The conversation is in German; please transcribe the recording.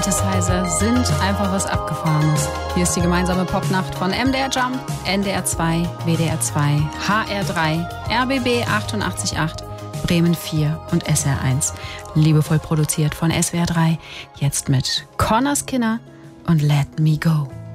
Synthesizer sind einfach was Abgefahrenes. Hier ist die gemeinsame Popnacht von MDR Jump, NDR 2, WDR 2, HR 3, RBB 88.8, Bremen 4 und SR 1. Liebevoll produziert von SWR 3. Jetzt mit Connor Skinner und Let Me Go.